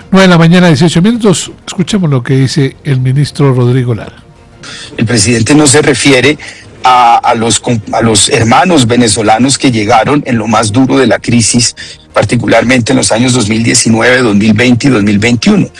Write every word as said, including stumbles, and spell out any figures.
nueve de la mañana, dieciocho minutos. Escuchemos lo que dice el ministro Rodrigo Lara. El presidente no se refiere a, a, los, a los hermanos venezolanos que llegaron en lo más duro de la crisis, particularmente en los años dos mil diecinueve, dos mil veinte y dos mil veintiuno.